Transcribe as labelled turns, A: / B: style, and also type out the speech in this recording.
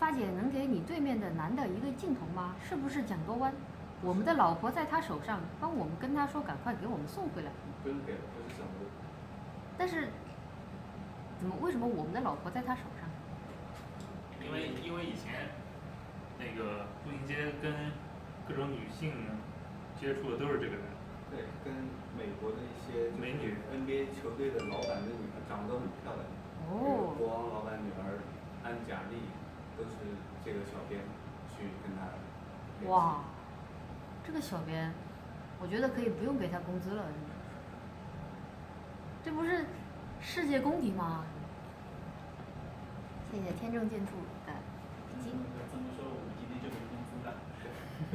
A: 发姐能给你对面的男的一个镜头吗？是不是蒋多湾？我们的老婆在他手上，帮我们跟他说，赶快给我们送回来。
B: 不用给了，就是想的。
A: 但是，为什么我们的老婆在他手上？
C: 因为以前那个步行街跟各种女性接触的都是这个人。
B: 对，跟美国的一些
C: 美女
B: NBA 球队的老板的女儿长得都很漂亮。
A: 哦。
B: 国王老板女儿安贾丽都是这个小编去跟他。
A: 哇，这个小编，我觉得可以不用给他工资了。这不是世界公敌吗？谢谢天正建筑的基金。